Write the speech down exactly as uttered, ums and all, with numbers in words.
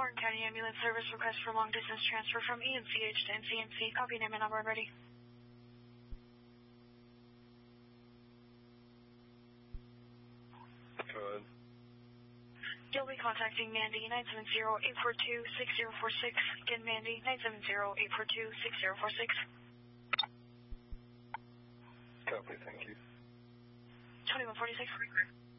Warren County Ambulance Service request for long distance transfer from E M C H to N C M C. Copy, name and number, I'm ready. Go ahead. You'll be contacting Mandy, nine seven zero, eight four two, six zero four six. Again, Mandy, nine seven zero, eight four two, six zero four six. Copy, thank you. twenty-one forty-six.